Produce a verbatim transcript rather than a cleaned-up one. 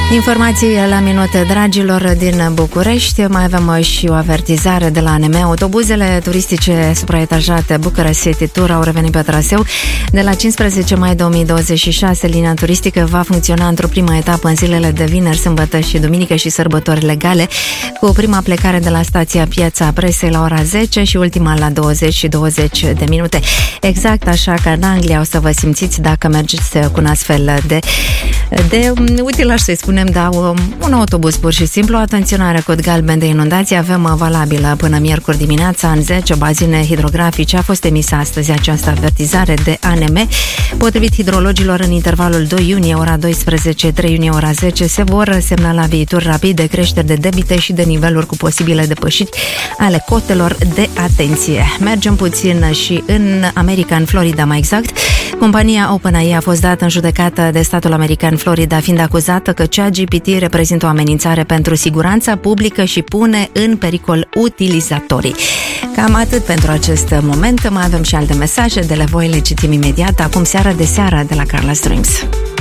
Informații la minute, dragilor, din București. Mai avem și o avertizare de la A N M. Autobuzele turistice supraetajate Bucharest City Tour au revenit pe traseu. De la cincisprezece mai două mii douăzeci și șase, linia turistică va funcționa într-o primă etapă în zilele de vineri, sâmbătă și duminică și sărbători legale, cu prima plecare de la stația Piața Presei la ora zece și ultima la douăzeci și douăzeci de minute. Exact așa ca în Anglia o să vă simțiți dacă mergeți cu un astfel de, de utilaj, să-i spunem, da, un autobuz pur și simplu. Atenționare, cod galben de inundații avem valabilă până miercuri dimineața în zece bazine hidrografice. A fost emisă astăzi această avertizare de A N M. Potrivit hidrologilor, în intervalul doi iunie ora doisprezece trei iunie ora zece se vor semnala viituri rapide creșteri de debite și de niveluri cu posibile depășiri ale cotelor de atenție. Mergem puțin și în America, în Florida mai exact. Compania OpenAI a fost dată în judecată de statul american Florida, fiind acuzată că ChatGPT reprezintă o amenințare pentru siguranța publică și pune în pericol utilizatorii. Cam atât pentru acest moment. Mai avem și alte mesaje, de le voi le citim imediat, acum seara de seară de la Carla's Dreams.